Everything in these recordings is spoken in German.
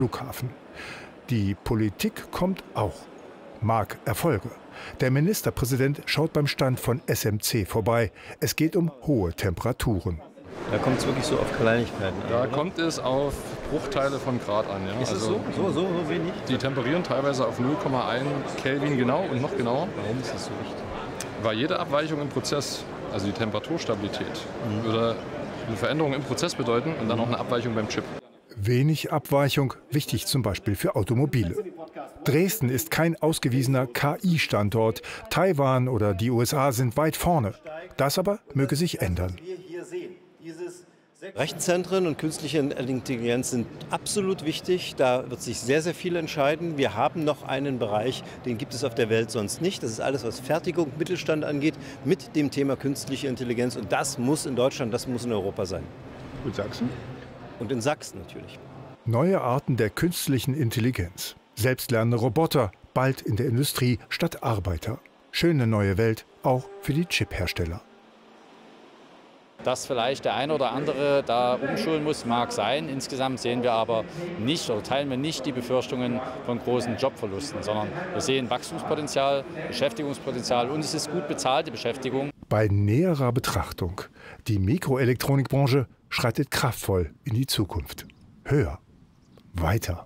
Flughafen. Die Politik kommt auch. Mag Erfolge. Der Ministerpräsident schaut beim Stand von SMC vorbei. Es geht um hohe Temperaturen. Da kommt es wirklich so auf Kleinigkeiten an. Da kommt es auf Bruchteile von Grad an. Ja. Ist es so wenig? Die temperieren teilweise auf 0,1 Kelvin genau und noch genauer. Warum ist das so wichtig? Weil jede Abweichung im Prozess, also die Temperaturstabilität, würde eine Veränderung im Prozess bedeuten und dann auch eine Abweichung beim Chip. Wenig Abweichung, wichtig zum Beispiel für Automobile. Dresden ist kein ausgewiesener KI-Standort. Taiwan oder die USA sind weit vorne. Das aber möge sich ändern. Rechenzentren und künstliche Intelligenz sind absolut wichtig. Da wird sich sehr, sehr viel entscheiden. Wir haben noch einen Bereich, den gibt es auf der Welt sonst nicht. Das ist alles, was Fertigung, Mittelstand angeht, mit dem Thema künstliche Intelligenz. Und das muss in Deutschland, das muss in Europa sein. Und Sachsen? Und in Sachsen natürlich. Neue Arten der künstlichen Intelligenz. Selbstlernende Roboter, bald in der Industrie statt Arbeiter. Schöne neue Welt, auch für die Chip-Hersteller. Dass vielleicht der eine oder andere da umschulen muss, mag sein. Insgesamt sehen wir aber nicht oder teilen wir nicht die Befürchtungen von großen Jobverlusten, sondern wir sehen Wachstumspotenzial, Beschäftigungspotenzial und es ist gut bezahlte Beschäftigung. Bei näherer Betrachtung, die Mikroelektronikbranche schreitet kraftvoll in die Zukunft. Höher, weiter.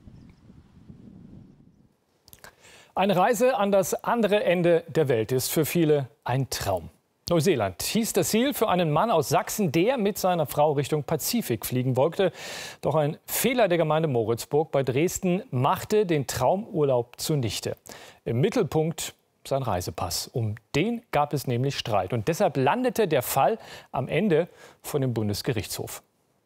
Eine Reise an das andere Ende der Welt ist für viele ein Traum. Neuseeland hieß das Ziel für einen Mann aus Sachsen, der mit seiner Frau Richtung Pazifik fliegen wollte. Doch ein Fehler der Gemeinde Moritzburg bei Dresden machte den Traumurlaub zunichte. Im Mittelpunkt sein Reisepass. Um den gab es nämlich Streit. Und deshalb landete der Fall am Ende vor dem Bundesgerichtshof.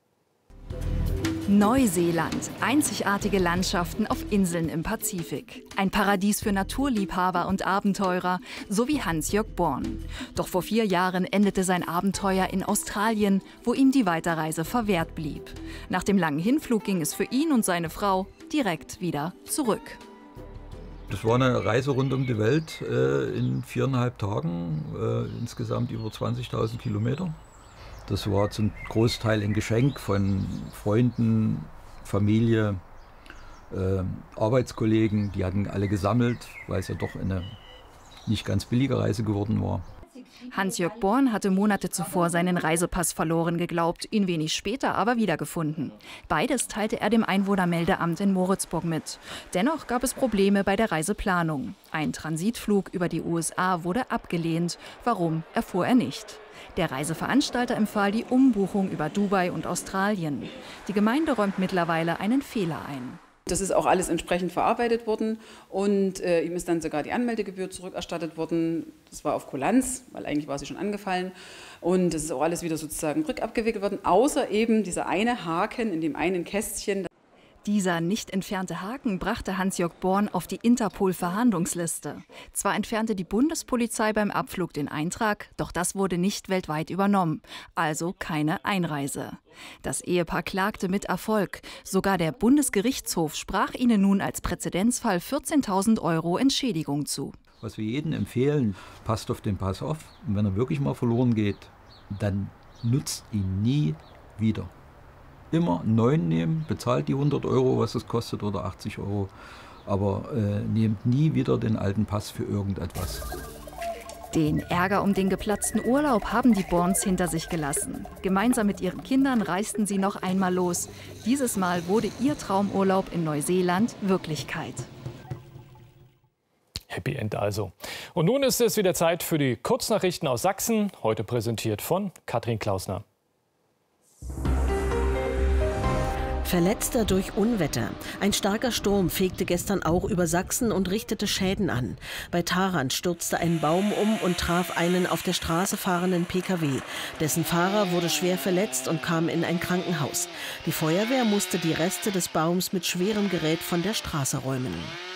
Neuseeland. Einzigartige Landschaften auf Inseln im Pazifik. Ein Paradies für Naturliebhaber und Abenteurer, so wie Hans-Jörg Born. Doch vor 4 Jahren endete sein Abenteuer in Australien, wo ihm die Weiterreise verwehrt blieb. Nach dem langen Hinflug ging es für ihn und seine Frau direkt wieder zurück. Das war eine Reise rund um die Welt in 4,5 Tagen, insgesamt über 20.000 Kilometer. Das war zum Großteil ein Geschenk von Freunden, Familie, Arbeitskollegen. Die hatten alle gesammelt, weil es ja doch eine nicht ganz billige Reise geworden war. Hans-Jörg Born hatte Monate zuvor seinen Reisepass verloren geglaubt, ihn wenig später aber wiedergefunden. Beides teilte er dem Einwohnermeldeamt in Moritzburg mit. Dennoch gab es Probleme bei der Reiseplanung. Ein Transitflug über die USA wurde abgelehnt. Warum, erfuhr er nicht. Der Reiseveranstalter empfahl die Umbuchung über Dubai und Australien. Die Gemeinde räumt mittlerweile einen Fehler ein. Das ist auch alles entsprechend verarbeitet worden und ihm ist dann sogar die Anmeldegebühr zurückerstattet worden. Das war auf Kulanz, weil eigentlich war sie schon angefallen. Und das ist auch alles wieder sozusagen rückabgewickelt worden, außer eben dieser eine Haken in dem einen Kästchen. Dieser nicht entfernte Haken brachte Hans-Jörg Born auf die Interpol-Verhandlungsliste. Zwar entfernte die Bundespolizei beim Abflug den Eintrag, doch das wurde nicht weltweit übernommen, also keine Einreise. Das Ehepaar klagte mit Erfolg. Sogar der Bundesgerichtshof sprach ihnen nun als Präzedenzfall 14.000 € Entschädigung zu. Was wir jedem empfehlen, passt auf den Pass auf. Und wenn er wirklich mal verloren geht, dann nutzt ihn nie wieder. Immer einen neuen nehmen, bezahlt die 100 €, was es kostet, oder 80 €. Aber nehmt nie wieder den alten Pass für irgendetwas. Den Ärger um den geplatzten Urlaub haben die Borns hinter sich gelassen. Gemeinsam mit ihren Kindern reisten sie noch einmal los. Dieses Mal wurde ihr Traumurlaub in Neuseeland Wirklichkeit. Happy End also. Und nun ist es wieder Zeit für die Kurznachrichten aus Sachsen, heute präsentiert von Katrin Klausner. Verletzter durch Unwetter. Ein starker Sturm fegte gestern auch über Sachsen und richtete Schäden an. Bei Tharandt stürzte ein Baum um und traf einen auf der Straße fahrenden Pkw. Dessen Fahrer wurde schwer verletzt und kam in ein Krankenhaus. Die Feuerwehr musste die Reste des Baums mit schwerem Gerät von der Straße räumen.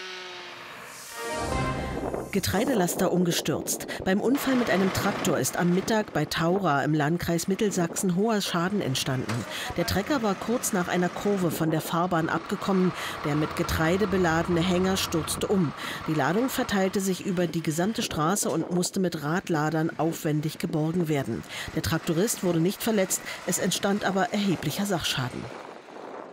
Getreidelaster umgestürzt. Beim Unfall mit einem Traktor ist am Mittag bei Taura im Landkreis Mittelsachsen hoher Schaden entstanden. Der Trecker war kurz nach einer Kurve von der Fahrbahn abgekommen. Der mit Getreide beladene Hänger stürzte um. Die Ladung verteilte sich über die gesamte Straße und musste mit Radladern aufwendig geborgen werden. Der Traktorist wurde nicht verletzt, es entstand aber erheblicher Sachschaden.